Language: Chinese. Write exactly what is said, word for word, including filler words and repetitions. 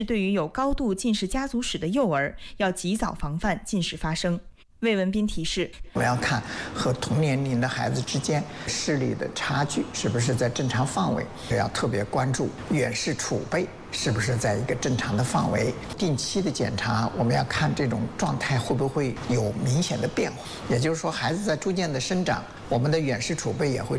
对于有高度近视家族史的幼儿，要及早防范近视发生。魏文斌提示， 我们要看和同年龄的孩子之间视力的差距是不是在正常范围，也要特别关注远视储备是不是在一个正常的范围。定期的检查，我们要看这种状态会不会有明显的变化，也就是说孩子在逐渐的生长，我们的远视储备也会